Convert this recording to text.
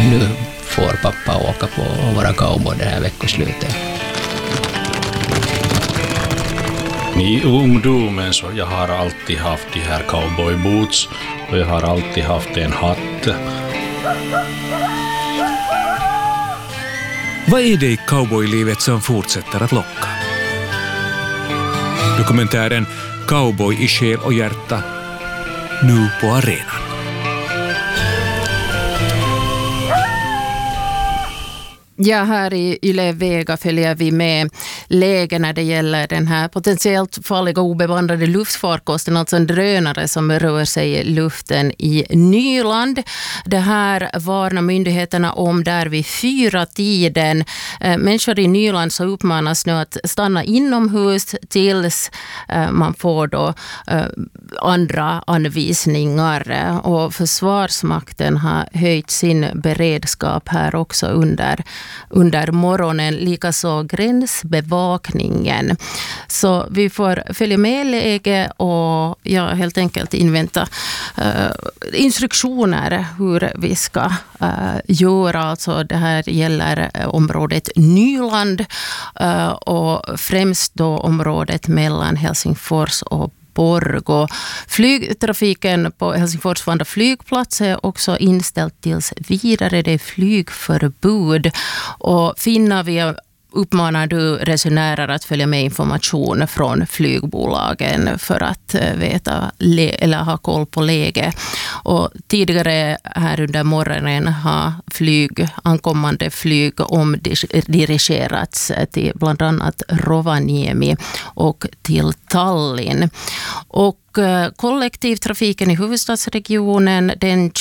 nu får pappa åka på våra cowboy det här veckoslutet. I ungdomen så jag har alltid haft de här cowboyboots och jag har alltid haft en hatt. Vad är det i cowboylivet som fortsätter att locka? Dokumentären Cowboy i själ och hjärta, nu på arenan. Ja, här i Yle Vega följer vi med läge när det gäller den här potentiellt farliga obemannade luftfarkosten, alltså en drönare som rör sig i luften i Nyland. Det här varnar myndigheterna om där vid 4-tiden. Människor i Nyland så uppmanas nu att stanna inomhus tills man får då andra anvisningar. Och Försvarsmakten har höjt sin beredskap här också under morgonen, likaså gränsbevakningen. Så vi får följa med läge och helt enkelt invänta instruktioner hur vi ska göra. Alltså det här gäller området Nyland och främst då området mellan Helsingfors och Borgå. Flygtrafiken på Helsingfors Vanda flygplats är också inställd tills vidare. Det är flygförbud. Och Finavia uppmanar du resenärer att följa med information från flygbolagen för att veta eller ha koll på läge. Och tidigare här under morgonen har ankommande flyg omdirigerats till bland annat Rovaniemi och till Tallinn. Och kollektivtrafiken i huvudstadsregionen den